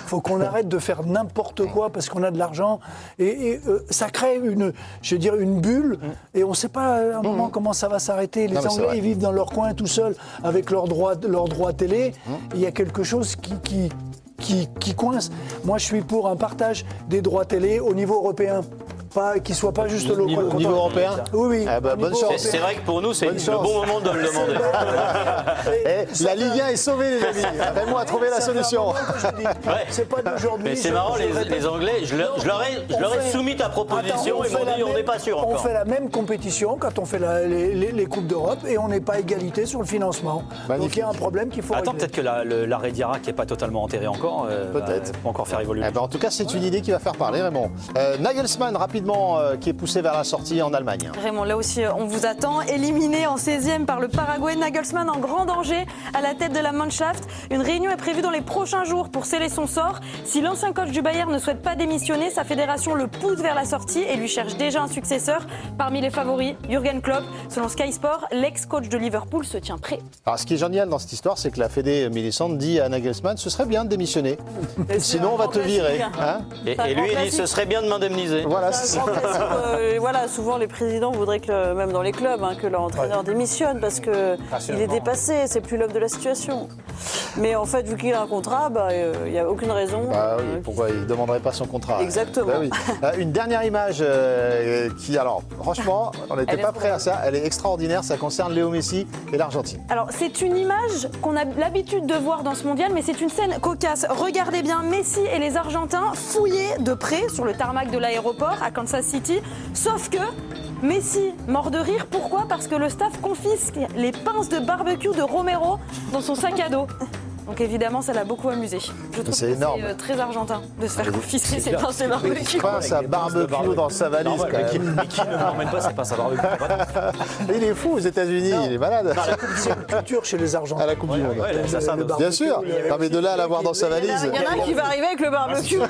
faut qu'on arrête de faire n'importe quoi parce qu'on a de l'argent. Et ça crée une bulle et on ne sait pas à un moment comment ça va s'arrêter. Les Anglais, ils vivent dans leur coin tout seuls avec leurs droits télé. Il y a quelque chose qui coince. Moi, je suis pour un partage des droits télé au niveau européen. Qui ne soit pas juste au niveau européen. Oui. Bonne chance. C'est vrai que pour nous, c'est le bon moment de le demander. La Ligue 1 est sauvée, les amis. Raymond a trouvé la solution. C'est pas d'aujourd'hui. Mais c'est marrant, les Anglais, je leur ai soumis ta proposition et m'ont dit on n'est pas sûr encore. On fait la même compétition quand on fait les Coupes d'Europe et on n'est pas égalité sur le financement. Magnifique. Donc il y a un problème qu'il faut Attends, régler. peut-être que l'arrêt d'Irak n'est pas totalement enterré encore. Peut-être. Va encore faire évoluer. En tout cas, c'est une idée qui va faire parler, Raymond. Nagelsmann, rapidement, qui est poussé vers la sortie en Allemagne. Raymond, là aussi, on vous attend. Éliminé en 16e par le Paraguay, Nagelsmann en grand danger à la tête de la Mannschaft. Une réunion est prévue dans les prochains jours pour sceller son sort. Si l'ancien coach du Bayern ne souhaite pas démissionner, sa fédération le pousse vers la sortie et lui cherche déjà un successeur. Parmi les favoris, Jürgen Klopp. Selon Sky Sport, l'ex-coach de Liverpool se tient prêt. Alors, ce qui est génial dans cette histoire, c'est que la Fédé Millicent dit à Nagelsmann, ce serait bien de démissionner. Sinon, on va te virer. Hein, et lui, il dit, ce serait bien de m'indemniser. Voilà, c'est ça. Voilà, souvent les présidents voudraient que, même dans les clubs, que leur entraîneur démissionne parce qu'il est dépassé, c'est plus l'homme de la situation. Mais en fait, vu qu'il a un contrat, il n'y a aucune raison. Pourquoi il ne demanderait pas son contrat? Exactement. Une dernière image qui, alors, franchement, on n'était pas prêt à ça. Elle est extraordinaire. Ça concerne Léo Messi et l'Argentine. Alors, c'est une image qu'on a l'habitude de voir dans ce mondial, mais c'est une scène cocasse. Regardez bien, Messi et les Argentins fouillés de près sur le tarmac de l'aéroport à Kansas City. Sauf que Messi, mort de rire. Pourquoi? Parce que le staff confisque les pinces de barbecue de Romero dans son sac à dos. Donc évidemment, ça l'a beaucoup amusé. Je trouve c'est énorme. C'est très argentin de se faire confisquer ses pinces de barbecue. Pince à barbecue dans sa valise. Mais qui ne m'emmène pas ses pinces à barbecue? Il est fou aux États-Unis, il est malade. C'est une culture chez les Argentins. À la Coupe du Monde. Le Bien sûr. Non, mais de là à l'avoir dans sa valise. Il y en a un qui va arriver avec le barbecue.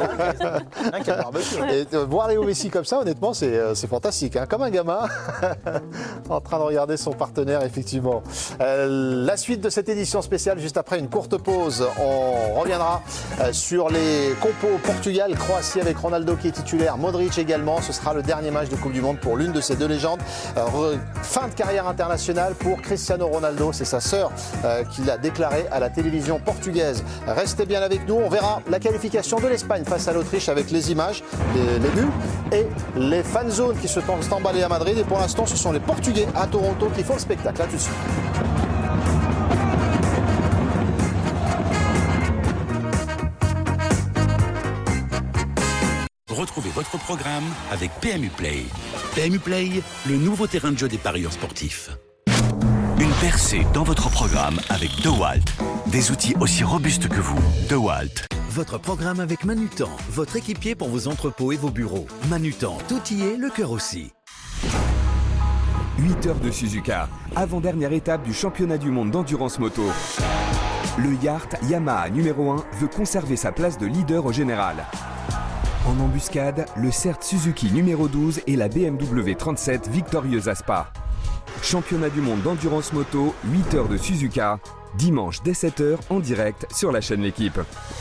Et voir Léo Messi comme ça, honnêtement, c'est fantastique. Comme un gamin en train de regarder son partenaire, effectivement. La suite de cette édition spéciale, juste après une courte pause, on reviendra sur les compos Portugal-Croatie avec Ronaldo qui est titulaire, Modric également. Ce sera le dernier match de Coupe du Monde pour l'une de ces deux légendes. Fin de carrière internationale pour Cristiano Ronaldo. C'est sa sœur qui l'a déclaré à la télévision portugaise. Restez bien avec nous. On verra la qualification de l'Espagne face à l'Autriche avec les images, les buts et les fan zones qui se sont emballés à Madrid. Et pour l'instant, ce sont les Portugais à Toronto qui font le spectacle. À tout de suite. Retrouvez votre programme avec PMU Play. PMU Play, le nouveau terrain de jeu des parieurs sportifs. Une percée dans votre programme avec DeWalt. Des outils aussi robustes que vous. DeWalt. Votre programme avec Manutan, votre équipier pour vos entrepôts et vos bureaux. Manutan, tout y est, le cœur aussi. 8 heures de Suzuka, avant-dernière étape du championnat du monde d'endurance moto. Le Yacht Yamaha numéro 1 veut conserver sa place de leader au général. En embuscade, le CERT Suzuki numéro 12 et la BMW 37 victorieuse à Spa. Championnat du monde d'endurance moto, 8 heures de Suzuka, dimanche dès 7h en direct sur la chaîne L'Équipe.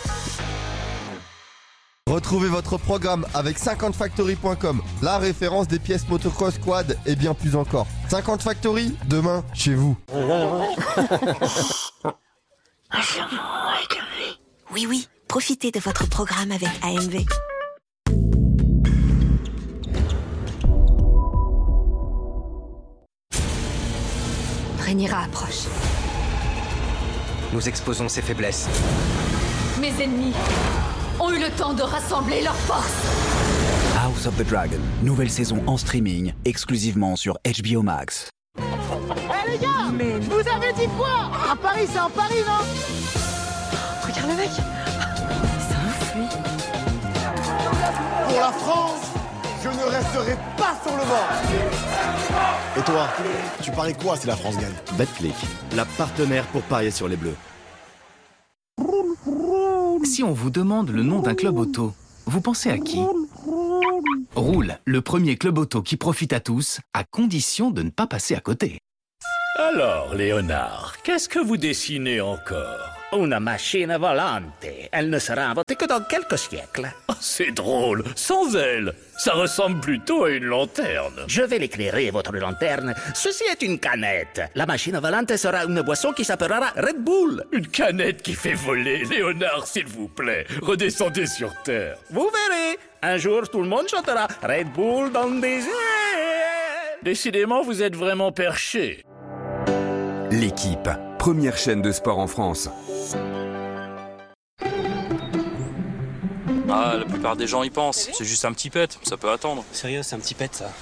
Retrouvez votre programme avec 50factory.com, la référence des pièces motocross, quad et bien plus encore. 50 Factory, demain, chez vous. Oui, profitez de votre programme avec AMV. Rhaenyra approche. Nous exposons ses faiblesses. Mes ennemis ont eu le temps de rassembler leurs forces. House of the Dragon, nouvelle saison en streaming, exclusivement sur HBO Max. Eh les gars, mais je vous avais dit quoi? À Paris, c'est en Paris, non? Regarde le mec. C'est un fruit. Pour la France, je ne resterai pas sur le banc. Et toi, tu paries quoi si la France gagne? Betclic, la partenaire pour parier sur les bleus. Si on vous demande le nom d'un club auto, vous pensez à qui? Roule, le premier club auto qui profite à tous, à condition de ne pas passer à côté. Alors, Léonard, qu'est-ce que vous dessinez encore? Una machine volante. Elle ne sera inventée que dans quelques siècles. Oh, c'est drôle. Sans elle, ça ressemble plutôt à une lanterne. Je vais l'éclairer, votre lanterne. Ceci est une canette. La machine volante sera une boisson qui s'appellera Red Bull. Une canette qui fait voler. Léonard, s'il vous plaît, redescendez sur Terre. Vous verrez. Un jour, tout le monde chantera Red Bull dans des airs. Décidément, vous êtes vraiment perché. L'équipe, première chaîne de sport en France. Ah, la plupart des gens y pensent. C'est juste un petit pet, ça peut attendre. Sérieux, c'est un petit pet, ça?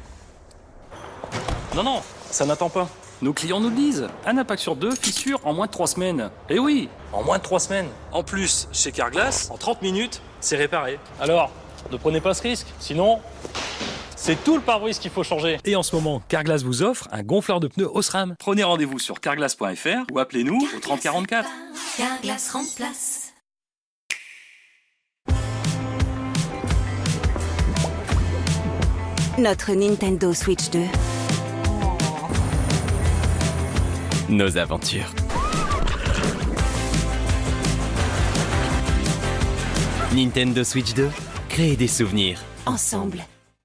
Non, ça n'attend pas. Nos clients nous le disent. Un impact sur 2, fissure en moins de 3 semaines. Eh oui, en moins de 3 semaines. En plus, chez Carglass, en 30 minutes, c'est réparé. Alors, ne prenez pas ce risque, sinon... C'est tout le pare-brise qu'il faut changer. Et en ce moment, Carglass vous offre un gonfleur de pneus Osram. Prenez rendez-vous sur carglass.fr ou appelez-nous au 3044. Carglass remplace. Notre Nintendo Switch 2. Nos aventures. Nintendo Switch 2, créer des souvenirs. Ensemble.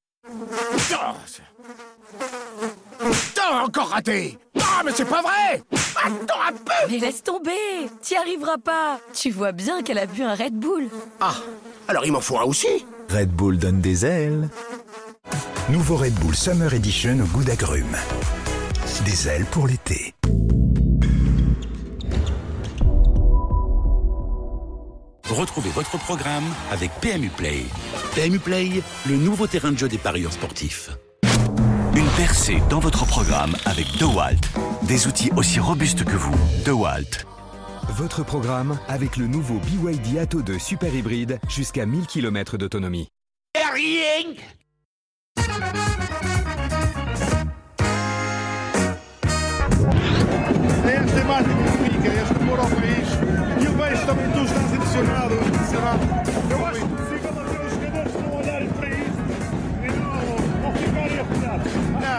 Encore raté! Ah, mais c'est pas vrai! Attends un peu! Mais laisse tomber! T'y arriveras pas! Tu vois bien qu'elle a bu un Red Bull. Ah, alors il m'en faut un aussi? Red Bull donne des ailes. Nouveau Red Bull Summer Edition au goût d'agrumes. Des ailes pour l'été. Retrouvez votre programme avec PMU Play. PMU Play, le nouveau terrain de jeu des parieurs sportifs. Une percée dans votre programme avec DeWalt. Des outils aussi robustes que vous. DeWalt. Votre programme avec le nouveau BYD Atto 2 Super Hybride jusqu'à 1000 km d'autonomie. Rien! Este mais significa, este amor ao país. E eu vejo também tu estás emocionado. Será? Eu acho que se cada vez os jogadores não olharem para isso e não ficarem afiados.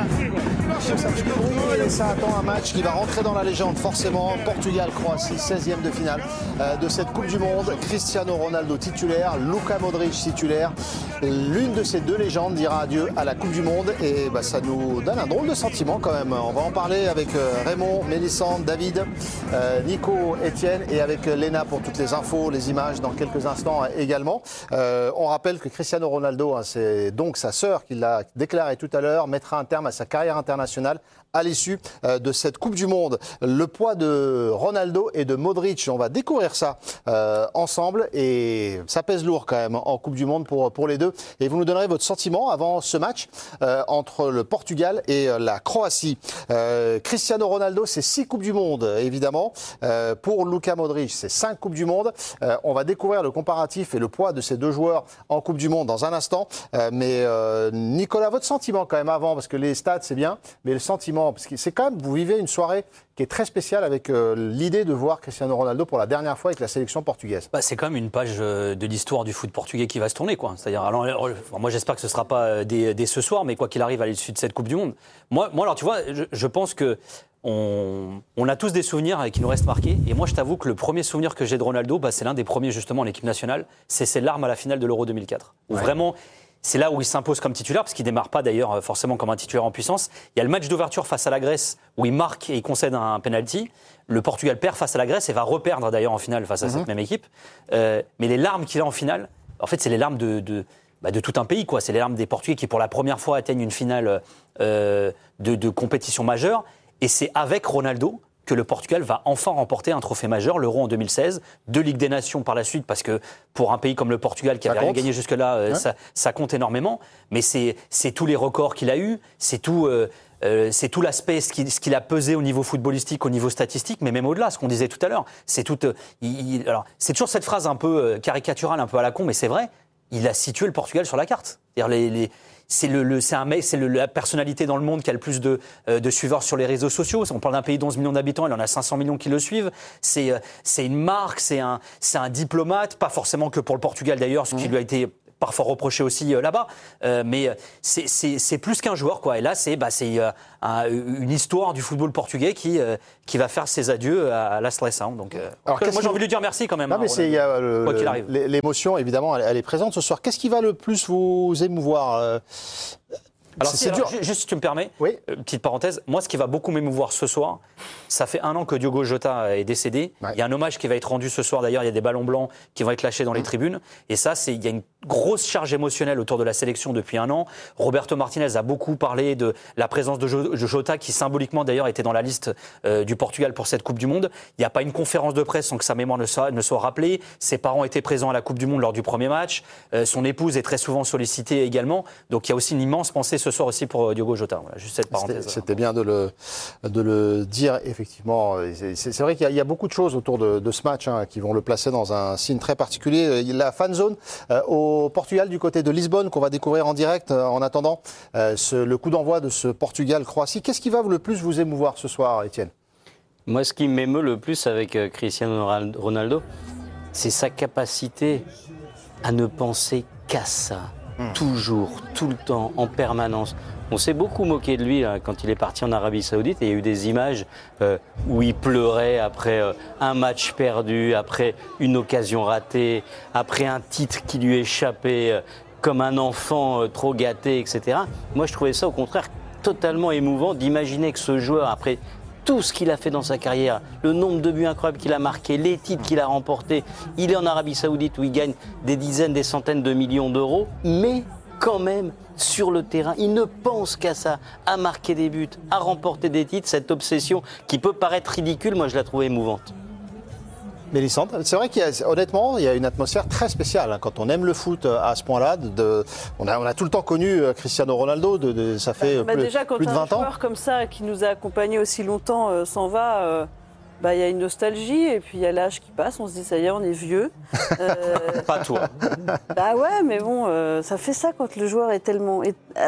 Et ça attend un match qui va rentrer dans la légende forcément. Portugal-Croatie, 16e de finale de cette Coupe du Monde. Cristiano Ronaldo titulaire, Luka Modric titulaire. L'une de ces deux légendes dira adieu à la Coupe du Monde et ça nous donne un drôle de sentiment quand même. On va en parler avec Raymond, Mélissande, David, Nico, Étienne et avec Léna pour toutes les infos, les images dans quelques instants également. On rappelle que Cristiano Ronaldo, c'est donc sa sœur qui l'a déclaré tout à l'heure, mettra un terme à sa carrière internationale à l'issue de cette Coupe du Monde. Le poids de Ronaldo et de Modric, on va découvrir ça ensemble et ça pèse lourd quand même en Coupe du Monde pour les deux. Et vous nous donnerez votre sentiment avant ce match entre le Portugal et la Croatie. Cristiano Ronaldo, c'est 6 Coupes du Monde évidemment. Pour Luka Modric, c'est 5 Coupes du Monde. On va découvrir le comparatif et le poids de ces deux joueurs en Coupe du Monde dans un instant. Mais Nicolas, votre sentiment quand même avant, parce que les stats c'est bien, mais le sentiment, parce que c'est quand même, vous vivez une soirée qui est très spéciale avec l'idée de voir Cristiano Ronaldo pour la dernière fois avec la sélection portugaise. C'est quand même une page de l'histoire du foot portugais qui va se tourner, quoi. C'est-à-dire, alors, moi j'espère que ce ne sera pas dès ce soir, mais quoi qu'il arrive à l'issue de cette Coupe du Monde. Moi alors tu vois, je pense que on a tous des souvenirs qui nous restent marqués. Et moi je t'avoue que le premier souvenir que j'ai de Ronaldo, c'est l'un des premiers justement en équipe nationale, c'est ses larmes à la finale de l'Euro 2004. Où vraiment... C'est là où il s'impose comme titulaire, parce qu'il ne démarre pas d'ailleurs forcément comme un titulaire en puissance. Il y a le match d'ouverture face à la Grèce, où il marque et il concède un penalty. Le Portugal perd face à la Grèce et va reperdre d'ailleurs en finale face à cette même équipe. Mais les larmes qu'il a en finale, en fait, c'est les larmes de tout un pays, quoi. C'est les larmes des Portugais qui, pour la première fois, atteignent une finale de compétition majeure. Et c'est avec Ronaldo que le Portugal va enfin remporter un trophée majeur, l'Euro en 2016, 2 Ligues des Nations par la suite, parce que pour un pays comme le Portugal qui n'avait rien gagné jusque-là, ça compte énormément. Mais c'est tous les records qu'il a eus, c'est tout l'aspect, ce qu'il a pesé au niveau footballistique, au niveau statistique, mais même au-delà, ce qu'on disait tout à l'heure. C'est c'est toujours cette phrase un peu caricaturale, un peu à la con, mais c'est vrai, il a situé le Portugal sur la carte. C'est-à-dire c'est la personnalité dans le monde qui a le plus de suiveurs sur les réseaux sociaux. On parle d'un pays d'11 millions d'habitants, il en a 500 millions qui le suivent. C'est une marque, c'est un diplomate, pas forcément que pour le Portugal d'ailleurs, ce qui lui a été parfois reproché aussi là-bas. Mais c'est plus qu'un joueur, quoi. Et là, c'est une histoire du football portugais qui va faire ses adieux à la Seleção. Donc, moi, j'ai envie de lui dire merci quand même. Non, mais quoi qu'il arrive. L'émotion, évidemment, elle est présente ce soir. Qu'est-ce qui va le plus vous émouvoir Alors, juste si tu me permets, petite parenthèse, moi ce qui va beaucoup m'émouvoir ce soir, ça fait 1 an que Diogo Jota est décédé. Il y a un hommage qui va être rendu ce soir d'ailleurs, il y a des ballons blancs qui vont être lâchés dans les tribunes. Et ça, il y a une grosse charge émotionnelle autour de la sélection depuis 1 an. Roberto Martinez a beaucoup parlé de la présence de Jota qui symboliquement d'ailleurs était dans la liste du Portugal pour cette Coupe du Monde. Il n'y a pas une conférence de presse sans que sa mémoire ne soit rappelée. Ses parents étaient présents à la Coupe du Monde lors du premier match. Son épouse est très souvent sollicitée également. Donc il y a aussi une immense pensée ce soir aussi pour Diogo Jota. Voilà, juste cette parenthèse. C'était bien de le dire, effectivement. C'est vrai qu'il y a beaucoup de choses autour de ce match qui vont le placer dans un signe très particulier. La fan zone au Portugal du côté de Lisbonne qu'on va découvrir en direct en attendant le coup d'envoi de ce Portugal-Croatie. Qu'est-ce qui va le plus vous émouvoir ce soir, Étienne ? Moi, ce qui m'émeut le plus avec Cristiano Ronaldo, c'est sa capacité à ne penser qu'à ça. Toujours, tout le temps, en permanence. On s'est beaucoup moqué de lui quand il est parti en Arabie Saoudite et il y a eu des images où il pleurait après un match perdu, après une occasion ratée, après un titre qui lui échappait comme un enfant trop gâté, etc. Moi, je trouvais ça au contraire totalement émouvant d'imaginer que ce joueur, après tout ce qu'il a fait dans sa carrière, le nombre de buts incroyables qu'il a marqués, les titres qu'il a remportés. Il est en Arabie Saoudite où il gagne des dizaines, des centaines de millions d'euros, mais quand même, sur le terrain, il ne pense qu'à ça, à marquer des buts, à remporter des titres. Cette obsession qui peut paraître ridicule, moi je la trouve émouvante. Mélissande, c'est vrai qu'honnêtement, il y a une atmosphère très spéciale quand on aime le foot à ce point-là. On a tout le temps connu Cristiano Ronaldo, ça fait plus de 20 ans. Déjà, quand un joueur comme ça, qui nous a accompagnés aussi longtemps, s'en va, il y a une nostalgie et puis il y a l'âge qui passe, on se dit ça y est, on est vieux. Pas toi. Bah ouais, mais bon, ça fait ça quand le joueur a tellement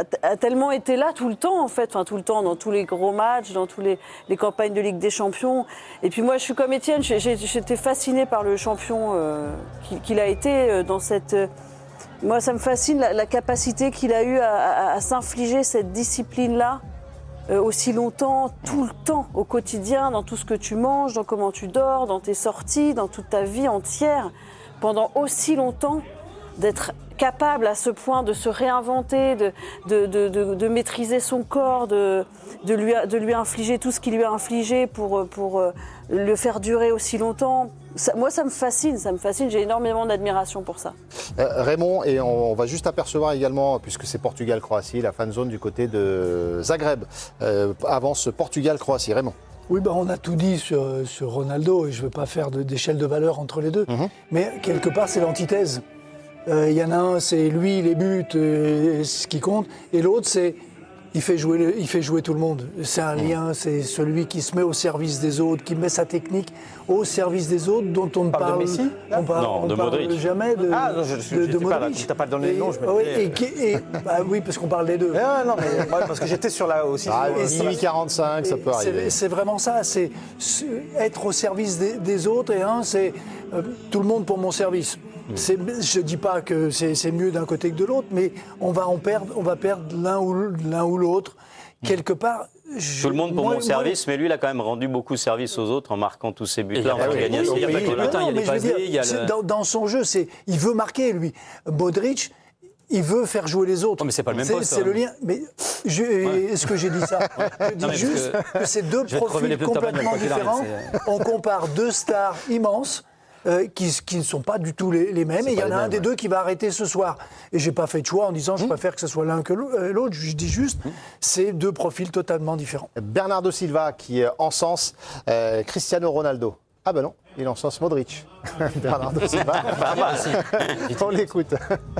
été là tout le temps en fait, enfin tout le temps dans tous les gros matchs, dans tous les campagnes de Ligue des Champions. Et puis moi je suis comme Étienne, j'étais fascinée par le champion qu'il a été dans cette... Moi ça me fascine la capacité qu'il a eue à s'infliger cette discipline-là. Aussi longtemps, tout le temps, au quotidien, dans tout ce que tu manges, dans comment tu dors, dans tes sorties, dans toute ta vie entière, pendant aussi longtemps, d'être capable à ce point de se réinventer, de maîtriser son corps, de lui infliger tout ce qu'il lui a infligé pour le faire durer aussi longtemps. Moi, ça me fascine, j'ai énormément d'admiration pour ça. Raymond, et on va juste apercevoir également, puisque c'est Portugal-Croatie, la fan zone du côté de Zagreb, avance Portugal-Croatie. Raymond. Oui, on a tout dit sur Ronaldo, et je ne veux pas faire d'échelle de valeur entre les deux, mais quelque part, c'est l'antithèse. Il y en a un, c'est lui, les buts, ce qui compte, et l'autre, c'est... Il fait jouer tout le monde. C'est un lien, c'est celui qui se met au service des autres, qui met sa technique au service des autres, dont on ne parle, de Messi, on parle jamais de Modric. Tu n'as pas donné le nom, je me disais. Oui, parce qu'on parle des deux. Non, mais parce que j'étais sur la aussi. 8h45, ça peut arriver. C'est vraiment ça, c'est être au service des autres, et c'est tout le monde pour mon service. Je ne dis pas que c'est mieux d'un côté que de l'autre, mais on va perdre l'un ou l'autre. Quelque part... Tout le monde pour mon service, mais lui, il a quand même rendu beaucoup de service aux autres en marquant tous ces buts-là. Il n'y a pas que les butins, il y a les passes D. Dans son jeu, il veut marquer, lui. Modric, il veut faire jouer les autres. Mais c'est pas le même poste. C'est le lien. Mais est-ce que j'ai dit ça? Je dis juste que c'est deux profils complètement différents. On compare deux stars immenses. Qui ne sont pas du tout les mêmes. Et il y en a un des deux qui va arrêter ce soir. Et je n'ai pas fait de choix en disant je préfère que ce soit l'un que l'autre. Je dis juste, c'est deux profils totalement différents. Bernardo Silva qui encense Cristiano Ronaldo. Ah ben non, il encense Modric. Bernardo Silva. On l'écoute.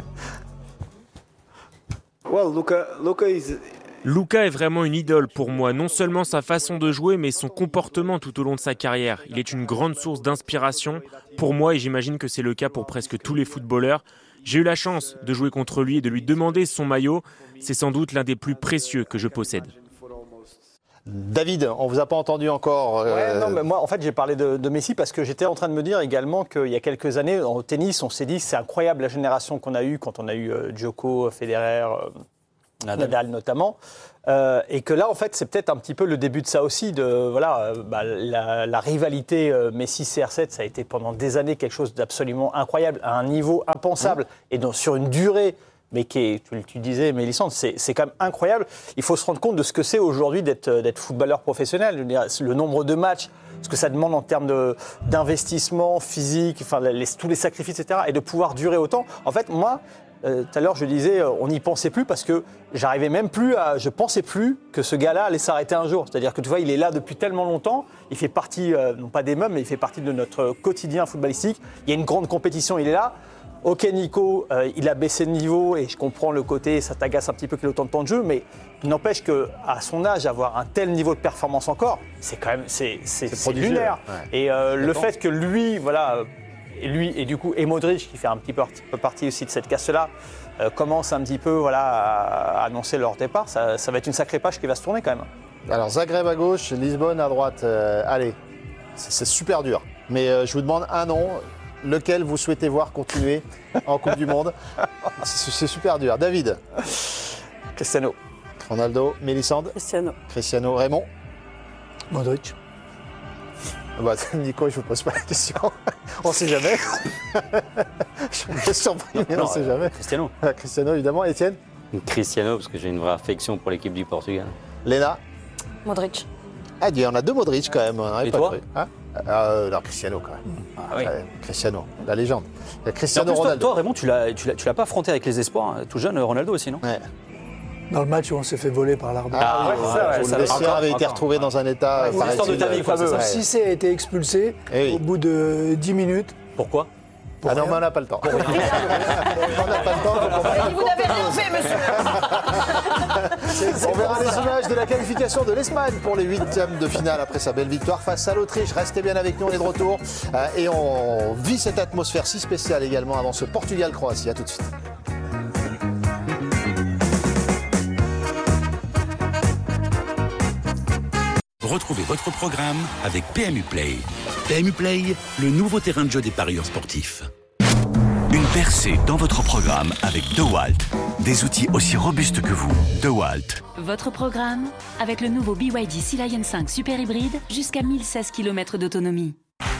Luka est vraiment une idole pour moi, non seulement sa façon de jouer, mais son comportement tout au long de sa carrière. Il est une grande source d'inspiration pour moi et j'imagine que c'est le cas pour presque tous les footballeurs. J'ai eu la chance de jouer contre lui et de lui demander son maillot. C'est sans doute l'un des plus précieux que je possède. David, on vous a pas entendu encore. Non, mais moi, en fait, j'ai parlé de Messi parce que j'étais en train de me dire également qu'il y a quelques années, au tennis, on s'est dit c'est incroyable la génération qu'on a eue quand on a eu Djoko, Federer, Nadal notamment. Et que là, en fait, c'est peut-être un petit peu le début de ça aussi, la rivalité Messi-CR7, ça a été pendant des années quelque chose d'absolument incroyable, à un niveau impensable, et donc sur une durée, mais qui est, tu disais, Mélissande, c'est quand même incroyable. Il faut se rendre compte de ce que c'est aujourd'hui d'être footballeur professionnel, je veux dire, le nombre de matchs, ce que ça demande en termes d'investissement physique, enfin, tous les sacrifices, etc., et de pouvoir durer autant. En fait, moi, tout à l'heure, je disais, on n'y pensait plus parce que je pensais plus que ce gars-là allait s'arrêter un jour. C'est-à-dire que tu vois, il est là depuis tellement longtemps, il fait partie, non pas des meubles, mais il fait partie de notre quotidien footballistique. Il y a une grande compétition, il est là. Ok, Nico, il a baissé de niveau et je comprends le côté, ça t'agace un petit peu qu'il ait autant de temps de jeu, mais il n'empêche qu'à son âge, avoir un tel niveau de performance encore, c'est quand même, c'est lunaire. Ouais. Et le fait que lui, et du coup, et Modric, qui fait un petit peu partie aussi de cette casse-là, commence un petit peu à annoncer leur départ, ça va être une sacrée page qui va se tourner quand même. Alors Zagreb à gauche, Lisbonne à droite, allez, c'est super dur. Mais je vous demande un nom, lequel vous souhaitez voir continuer en Coupe du Monde. C'est super dur. David. Cristiano. Ronaldo. Mélissande. Cristiano. Raymond. Modric. Nico, je ne vous pose pas la question. On ne sait jamais. Je suis surpris, mais on ne sait jamais. Cristiano. Cristiano, évidemment. Étienne. Cristiano, parce que j'ai une vraie affection pour l'équipe du Portugal. Léna. Modric. Ah, il y en a 2 Modric quand même. Et toi non, Cristiano quand même. Ah, oui. Cristiano, la légende. Il y a Cristiano plus, Ronaldo. Toi, Raymond, tu l'as pas affronté avec les espoirs, tout jeune, Ronaldo aussi, non? Ouais. Dans le match où on s'est fait voler par l'arbitre. Le vestiaire avait été retrouvé dans un état... l'histoire de ta vie, fameux. Cissé a été expulsé au bout de 10 minutes. Pourquoi? Ah non, mais on n'a pas le temps. On n'a pas le temps. Vous n'avez rien fait, monsieur. On verra les images de la qualification de l'Espagne pour les 8e de finale après sa belle victoire face à l'Autriche. Restez bien avec nous, on est de retour. Et on vit cette atmosphère si spéciale également avant ce Portugal-Croatie. À tout de suite. Retrouvez votre programme avec PMU Play. PMU Play, le nouveau terrain de jeu des parieurs sportifs. Une percée dans votre programme avec DeWalt. Des outils aussi robustes que vous. DeWalt. Votre programme avec le nouveau BYD Sea Lion 5 Super Hybride jusqu'à 1016 km d'autonomie.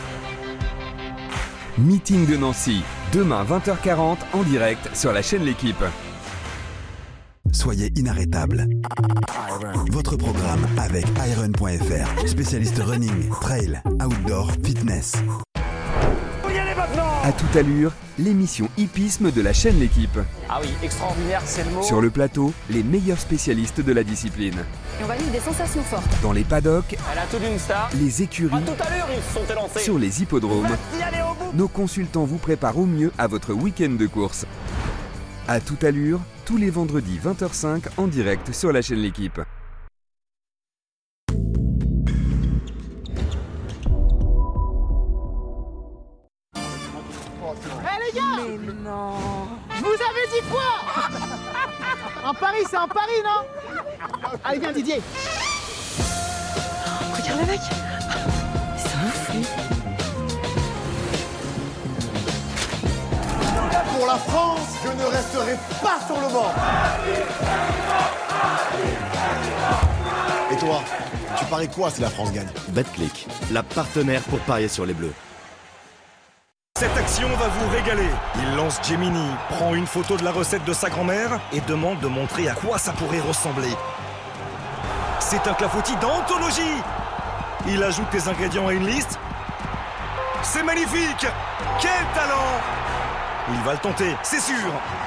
Meeting de Nancy, demain 20h40 en direct sur la chaîne L'Équipe. Soyez inarrêtable. Votre programme avec Iron.fr, spécialiste running, trail, outdoor, fitness. À toute allure, l'émission hippisme de la chaîne L'Équipe. Ah oui, extraordinaire, c'est le mot. Sur le plateau, les meilleurs spécialistes de la discipline. Et on va vivre des sensations fortes. Dans les paddocks, Elle a tout d'une star. les écuries, À tout à l'heure, ils se sont élancés. sur les hippodromes, nos consultants vous préparent au mieux à votre week-end de course. À toute allure, tous les vendredis 20h05 en direct sur la chaîne L'Équipe. Les gars! Mais non! Je vous avais dit quoi? En Paris, c'est en Paris, non? Allez, viens, Didier! Regarde le mec! C'est un fou! Pour la France, je ne resterai pas sur le banc. Et toi, tu paries quoi si la France gagne? Betclic, la partenaire pour parier sur les Bleus. Cette action va vous régaler. Il lance Gemini, prend une photo de la recette de sa grand-mère et demande de montrer à quoi ça pourrait ressembler. C'est un clafoutis d'anthologie. Il ajoute les ingrédients à une liste. C'est magnifique. Quel talent! Il va le tenter, c'est sûr.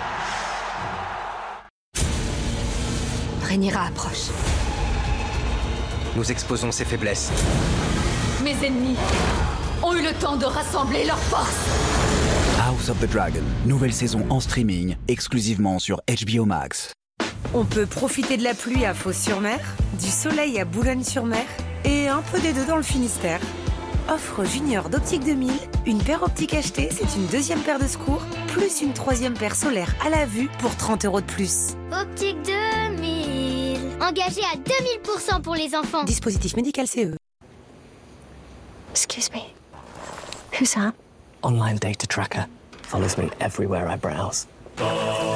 Rhaenyra approche. Nous exposons ses faiblesses. Mes ennemis ont eu le temps de rassembler leurs forces. House of the Dragon, nouvelle saison en streaming, exclusivement sur HBO Max. On peut profiter de la pluie à Fos-sur-Mer, du soleil à Boulogne-sur-Mer et un peu des deux dans le Finistère. Offre junior d'Optique 2000, une paire optique achetée, c'est une deuxième paire de secours, plus une troisième paire solaire à la vue pour 30 € de plus. Optique 2000, engagé à 2000% pour les enfants. Dispositif médical CE. Excuse me. Who's that? Online data tracker. Follows me everywhere I browse.